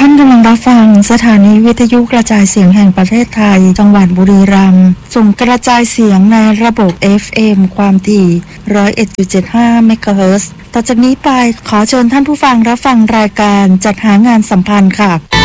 ท่านกำลังรับฟังสถานีวิทยุกระจายเสียงแห่งประเทศไทยจังหวัดบุรีรัมย์ส่งกระจายเสียงในระบบ FM ความถี่ 101.75 เมกะเฮิรตซ์ต่อจากนี้ไปขอเชิญท่านผู้ฟังรับฟังรายการจัดหางานสัมพันธ์ค่ะ